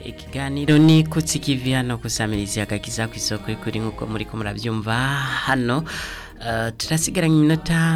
Ikiganiro ni kutsikivi hano kusamiriza agakiza ku isoko y'ukuri nk'uko muri ko murabyumva hano turasigaranye iminota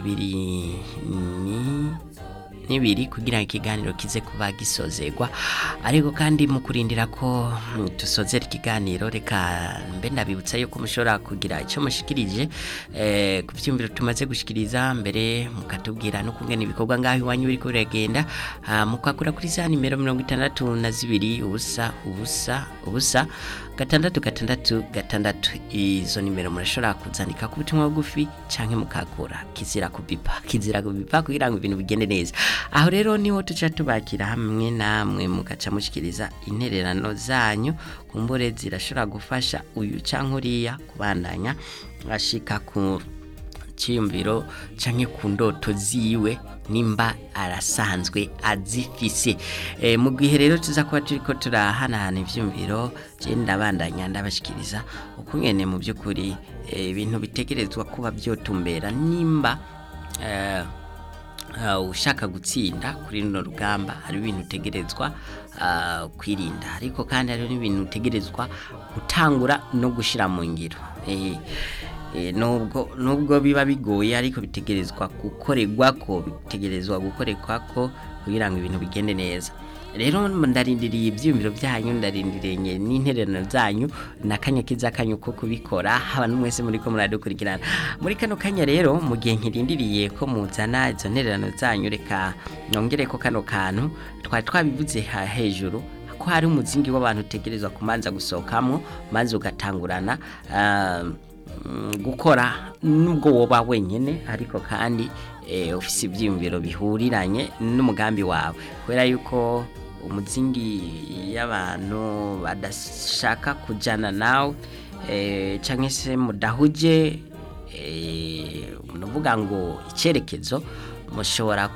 22 kugira ikiganiro kize kuba gisozegwa ariko kandi mu kurindira ko tusozera ikiganiro reka mbe ndabibutsa yuko mushobora kugira icyo mushikirije ku byumviro tumaze gushikiriza mbere mukatubwira no kungena ibikorwa ngaho iwanyu biri kuragenda mukakura kuri za nimero 62 ubusa gatandatu izo nimero murashobora kuzandika ku butumwa bugufi canke mukakura kizira kubipa kugira ngo ibintu bigende neza aho rero niho tuca tubakira hamwe namwe mugaca mushikiriza intererano zanyu kumbure zirashobora gufasha uyu canke uriya kubandanya ashika ku cyiyumviro canke ku ndoto ziwe nimba arasanzwe azifise mu gihe rero tuza kuba turiko turahanahana ivyumviro je ndabandanya ndabashikiriza ukungene mu by'ukuri ibintu bitegerezwa kuba byotumbera nimba ushaka gutsinda kuri runo rugamba hari ibintu utegerezwa kwirinda ariko kandi hari n'ibintu utegerezwa gutangura no gushira mu ngiro nubwo biba bigoye ariko bitegerezwa gukorerwa ko kugira ngo ibintu bigende neza rero ndarindiriye ibyumviro byanyu ndarindiriye n'intererano zanyu nakanya kiza kanyu ko kubikora abantu mwese muri ko muradukurikirana muri kano kanya rero mu gihe nkirindiriye ko muzana izo ntererano zanyu reka nongere ko kano kantu twabivuze hejuru ko hari umuzingi w'abantu utegerezwa kumanza gusohokamo maze ugatangurana gukora nubwo woba wenyene ariko kandi ufise ibyumviro bihuriranye n'umugambi wawe kubera yuko umuzingi y'abantu badashaka kujana nawe canke se mudahuje nuvuga ngo icerekezo mushobora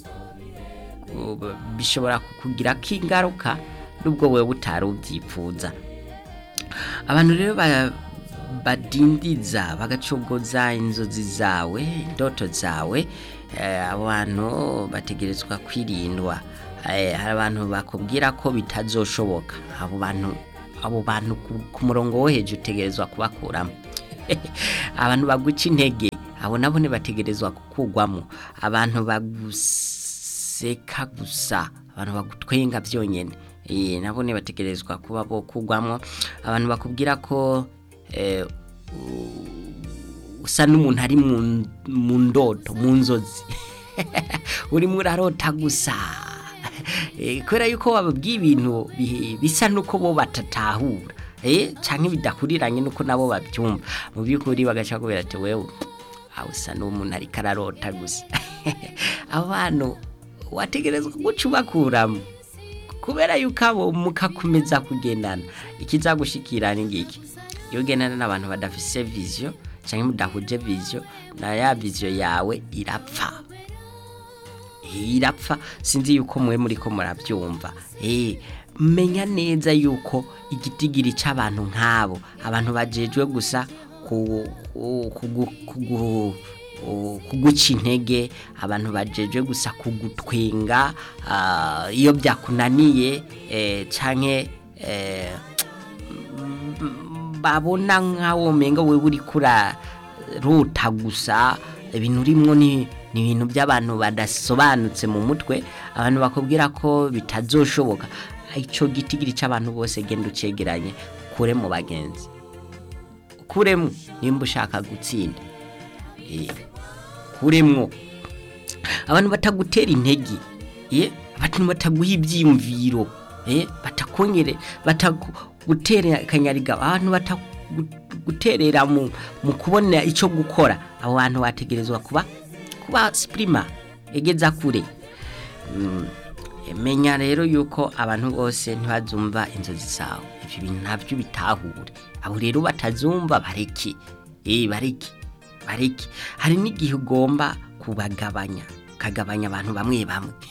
bishobora kukugira kingaruka nubwo wewe utarubyipfuza abantu rero badindiza bagacogoza inzozi zawe indoto zawe abantu bategerezwa kwirindwa hari abantu bakubwira ko bitazoshoboka abo bantu ku murongo wo hejuru utegerezwa kubakuramo abantu baguca intege abo nabo bategerezwa kukugwamo abantu baguseka gusa abantu bagutwenga byonyene nabo bategerezwa kuba bo kugwamo abantu bakubwira ko usa n'umuntu ari mu ndoto mu nzozi urimo urarota gusa kubera yuko wababwiye ibintu bisa nuko bo batatahura canke bidakuriranye nuko nabo babyumva mu by'ukuri bagaca kubera ati wewe usa n'umuntu ari kararota gusa abantu wategerezwa gucubakuramo kubera yuko abo mukakomeza kugendana ikizagushikira ni ngiki iyo ugendana n'abantu badafise vision cyangwa mudahuje vision na ya vision yawe irapfa sinzi yuko mwe muri ko murabyumva menya neza yuko igitigiri c'abantu nk'abo abantu bajejwe gusa kuguca intege abantu bajejwe gusa kugutwenga iyo byakunaniye canke babona nkawo menga wewe uri ruta gusa ibintu urimwo ni ibintu by'abantu badasobanutse mu mutwe abantu bakubwira ko bitazoshoboka ico gitigiri c'abantu bose genda ucegeranye kure mu bagenzi kuremwo nimba ushaka gutsinda kuremwo abantu batagutera intege abantu bataguha ibyiyumviro batakongere batagutera kanyariga abantu bataguterera mu kubona ico gukora abo bantu bategerezwa kuba sprima egeza kure menya rero yuko abantu bose ntibazumva inzozi zawe ivyo bintu ntabyo bitahure abo rero batazumva bareki hari n'igihe ugomba kugabanya abantu bamwe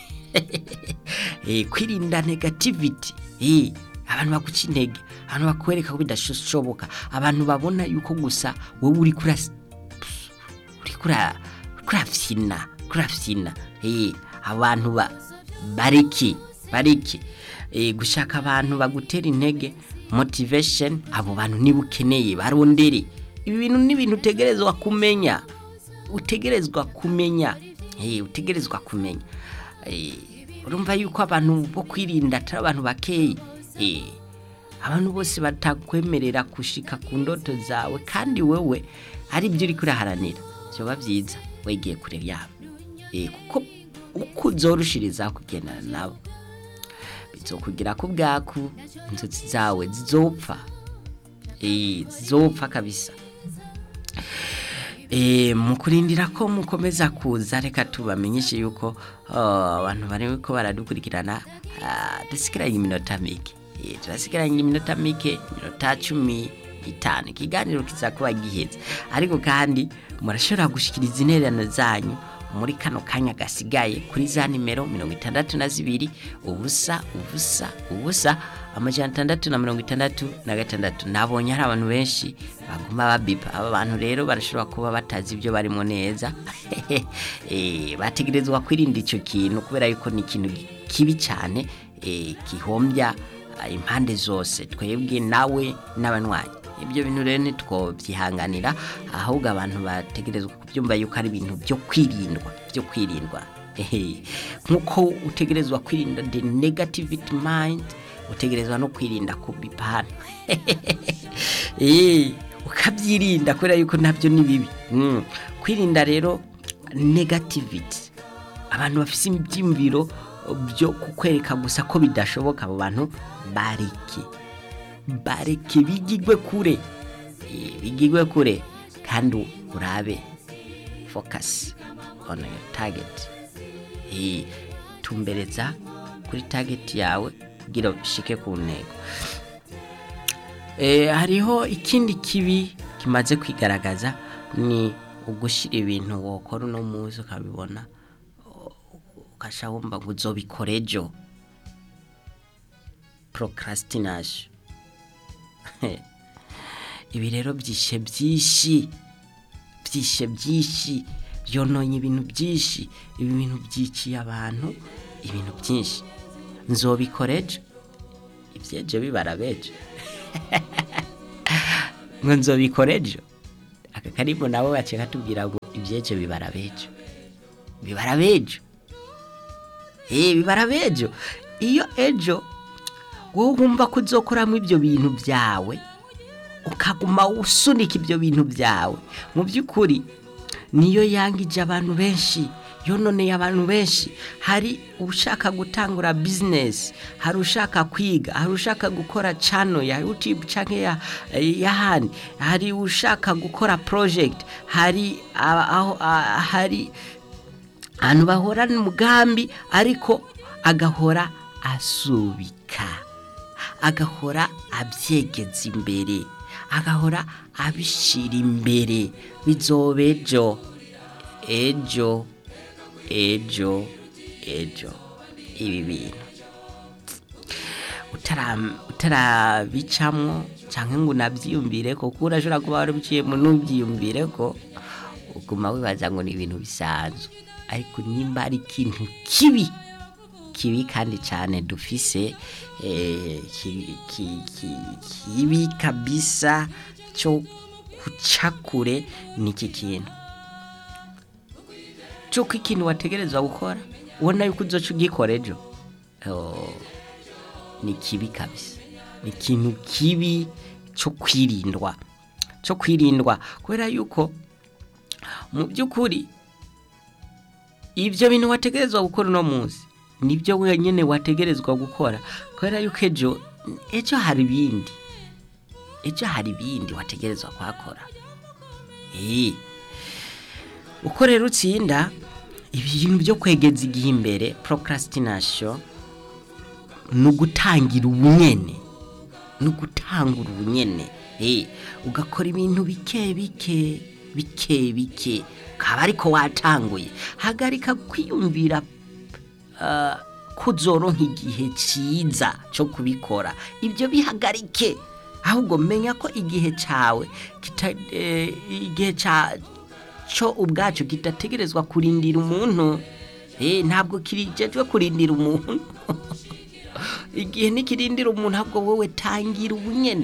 kwirinda negativity abantu baguca intege abantu bakwereka ko bidashoboka abantu babona yuko gusa wowe uri kurafyina abantu bariki gushaka abantu bagutera intege motivation, abo bantu niba ukeneye barondere. Ibi bintu ni ibintu utegerezwa kumenya, utegerezwa kumenya. Urumva yuko abantu bo kwirinda atari abantu bakeyi. Abantu bose batakwemerera kushika ku ndoto zawe, kandi wewe ari byo uri kuraharanira, byoba byiza wegeye kure yabo. Kuko uko uzorushiriza kugendana nabo bizokugira ko bwaku inzozi zawe zizopfa kabisa. Mu kurindira ko mukomeza kuza, reka tubamenyeshe yuko abantu bari ko baradukurikirana dusigaranye iminota mike. Turasigaranye iminota mike, iminota 15. Ikiganiro kizakuba giheze, ariko kandi murashobora gushikiriza intererano zanyu muri kano kanya gasigaye kuri za nimero 62 ubusa 666. Nabonye hari abantu benshi baguma babipa. Aba bantu rero barashobora kuba batazi ibyo barimo neza. Bategerezwa kwirinda icyo kintu, kubera yuko ni ikintu kibi cyane, kihombya impande zose, twebwe nawe n'abanywanyi. Ibyo bintu rero ntitwobyihanganira, ahubwo abantu bategerezwa kubyumva yuko ari ibintu byo kwirindwa. Nkuko utegerezwa kwirinda the negativity mind, utegerezwa no kwirinda kubipana. Ukabyirinda kubera yuko nabyo ni bibi. Kwirinda rero negativity, abantu bafise ibyimviro byo kukwereka gusa ko bidashoboka, abo bantu bareke bigigwe kure, kandi urabe focus on your target. Tumbereza kuri target yawe kugira ushike ku ntego. Hariho ikindi kibi kimaze kwigaragaza, ni ugushira ibintu wokora no muzo ukabibona ukashawumva ngo uzobikora ejo, procrastination. Ibi rero byishe byinshi, byononye ibintu byinshi. Ibi bintu byiciye abantu ibintu byinshi. Nzobikora ejo, ibyejo bibarabejo. Ngo nzobikora ejo, aka karibu nabo baceka tubwira ngo ibyejo bibarabejo. Bibarabejo. Iyo ejo wowe wumva ko uzokoramo ibyo bintu byawe, ukaguma usunika ibyo bintu byawe, mu by'ukuri niyo yangije abantu benshi, yononeye abantu benshi. Hari ushaka gutangura business, hari ushaka kwiga, hari ushaka gukora channel ya YouTube canke ya handi, hari ushaka gukora project, hari hari abantu bahorana umugambi ariko agahora asubika, agahora abyegeza imbere, agahora abishira imbere. Bizobejo ejo. Ibi bintu utarabicamwo canke ngo nabyiyumvire ko, kuko urashobora kuba warabiciye mu nubyiyumvire ko uguma wibaza ngo ni ibintu bisanzwe, ariko nimba ari ikintu kibi kandi cyane dufise, kibi kabisa cyo kucakure niki kintu cyo ikintu wategerezwa gukora ubona yuko uzoca ugikora ejo. Ni kibi kabisa, ni ikintu kibi cyo kwirindwa kubera yuko mu by'ukuri ibyo bintu wategerezwa gukora no munsi nibyo wenyine wategerezwa gukora, kubera yuko ejo hari ibindi wategerezwa kwakora. Uko rero utsinda ibintu byo kwegeza igihe imbere, procrastination, nugutangira ubunyene, ugakora ibintu bike kaba ariko watanguye. Hagarika kwiyumvira kuzoronka igihe cyiza cyo kubikora, ibyo bihagarike, ahubwo menya ko igihe cyawe cyo ubwacu kitategerezwa kurindira umuntu. Ntabwo kirijejwe kurindira umuntu. igihe nikirindira umuntu ahubwo wowe tangira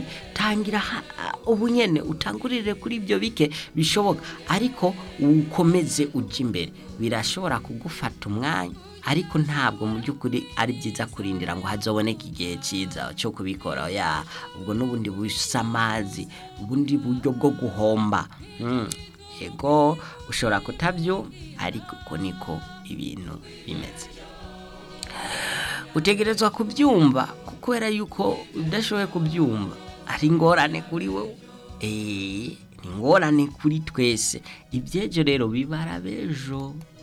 ubunyene utangurire kuri ibyo bike bishoboka ariko ukomeze uje imbere birashobora kugufata umwanya ariko ntabwo mu by'ukuri ari byiza kurindira ngo hazoboneke igihe cyiza cyo kubikora ubwo n'ubundi busamazi ubundi buryo bwo guhomba yego ushobora kutabyo ariko uko niko ibintu bimeze utegerezwa kubyumva kubera yuko udashoboye kubyumva ari ingorane kuri wowe ingorane kuri twese ibyejo rero bibara bejo